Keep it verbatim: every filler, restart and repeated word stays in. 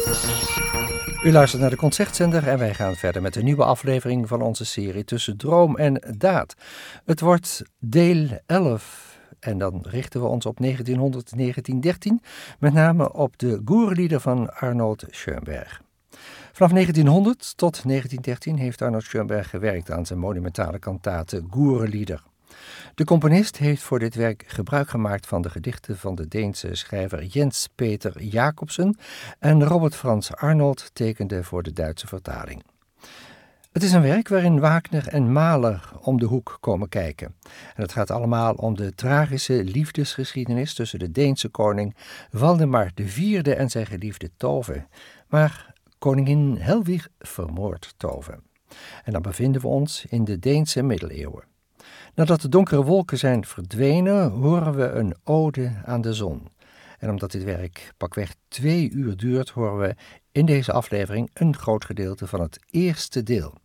U luistert naar de Concertzender en wij gaan verder met een nieuwe aflevering van onze serie Tussen Droom en Daad. Het wordt deel elf en dan richten we ons op negentienhonderd tot negentien dertien, met name op de Goerelieder van Arnold Schoenberg. Vanaf negentienhonderd tot negentien dertien heeft Arnold Schoenberg gewerkt aan zijn monumentale kantate Goerelieder. De componist heeft voor dit werk gebruik gemaakt van de gedichten van de Deense schrijver Jens Peter Jacobsen en Robert Frans Arnold tekende voor de Duitse vertaling. Het is een werk waarin Wagner en Mahler om de hoek komen kijken. En het gaat allemaal om de tragische liefdesgeschiedenis tussen de Deense koning Waldemar de Vierde en zijn geliefde Tove. Maar koningin Helwig vermoordt Tove. En dan bevinden we ons in de Deense middeleeuwen. Nadat de donkere wolken zijn verdwenen, horen we een ode aan de zon. En omdat dit werk pakweg twee uur duurt, horen we in deze aflevering een groot gedeelte van het eerste deel.